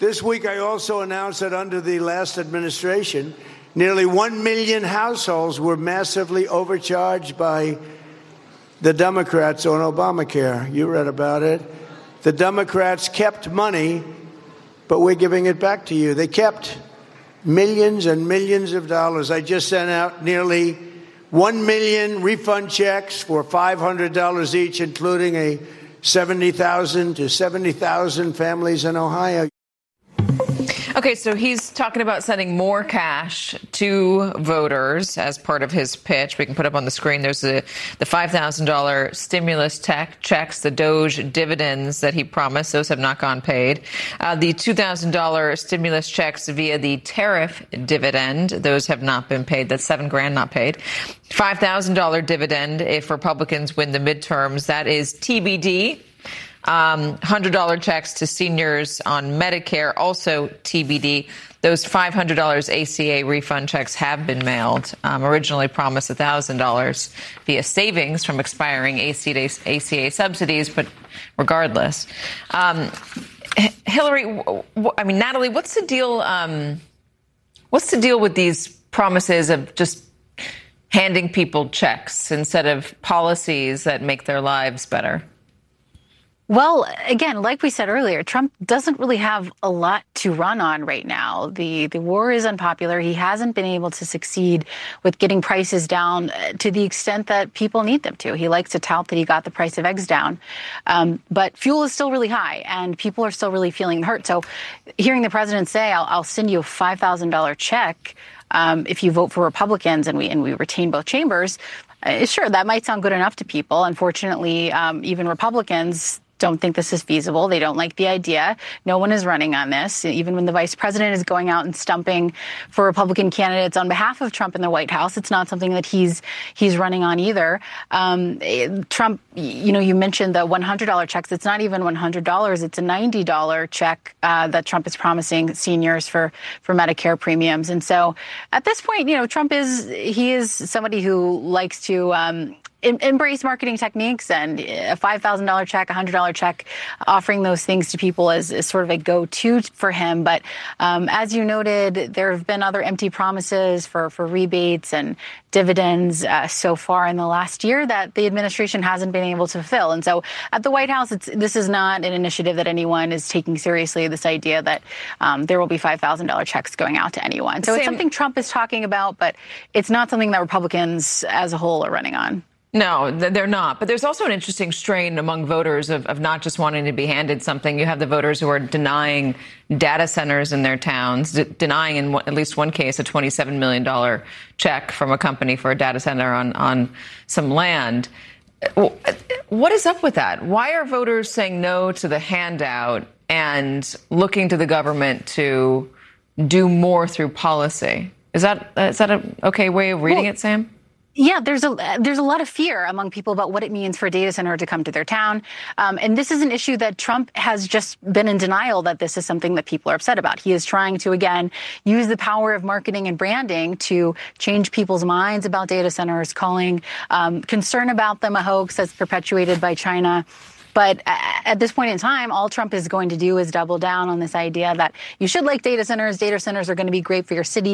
This week, I also announced that under the last administration, nearly 1 million households were massively overcharged by the Democrats on Obamacare. You read about it. The Democrats kept money, but we're giving it back to you. They kept millions and millions of dollars. I just sent out nearly 1 million refund checks for $500 each, including a 70,000 to 70,000 families in Ohio. Okay, so he's talking about sending more cash to voters as part of his pitch. We can put up on the screen. There's the $5,000 stimulus checks, the Doge dividends that he promised. Those have not gone paid. The $2,000 stimulus checks via the tariff dividend. Those have not been paid. That's $7,000 not paid. $5,000 dividend if Republicans win the midterms. That is TBD. $100 checks to seniors on Medicare, also TBD. Those $500 ACA refund checks have been mailed. Originally promised $1,000 via savings from expiring ACA subsidies, but regardless. Hillary, Natalie, what's the deal? What's the deal with these promises of just handing people checks instead of policies that make their lives better? Well, again, like we said earlier, Trump doesn't really have a lot to run on right now. The war is unpopular. He hasn't been able to succeed with getting prices down to the extent that people need them to. He likes to tout that he got the price of eggs down. But fuel is still really high and people are still really feeling hurt. So hearing the president say, I'll send you a $5,000 check if you vote for Republicans and we retain both chambers, sure, that might sound good enough to people. Unfortunately, even Republicans don't think this is feasible. They don't like the idea. No one is running on this. Even when the vice president is going out and stumping for Republican candidates on behalf of Trump in the White House, it's not something that he's running on either. Trump, you mentioned the $100 checks. It's not even $100. It's a $90 check that Trump is promising seniors for Medicare premiums. And so at this point, Trump is somebody who likes to embrace marketing techniques, and a $5,000 check, a $100 check, offering those things to people is sort of a go-to for him. But as you noted, there have been other empty promises for rebates and dividends so far in the last year that the administration hasn't been able to fulfill. And so at the White House, this is not an initiative that anyone is taking seriously, this idea that there will be $5,000 checks going out to anyone. So it's something Trump is talking about, but it's not something that Republicans as a whole are running on. No, they're not. But there's also an interesting strain among voters of not just wanting to be handed something. You have the voters who are denying data centers in their towns, denying in at least one case a $27 million check from a company for a data center on some land. What is up with that? Why are voters saying no to the handout and looking to the government to do more through policy? Is that an okay way of reading it, Sam? Yeah, there's a lot of fear among people about what it means for a data center to come to their town. And this is an issue that Trump has just been in denial that this is something that people are upset about. He is trying to, again, use the power of marketing and branding to change people's minds about data centers, calling concern about them a hoax that's perpetuated by China. But at this point in time, all Trump is going to do is double down on this idea that you should like data centers. Data centers are going to be great for your city.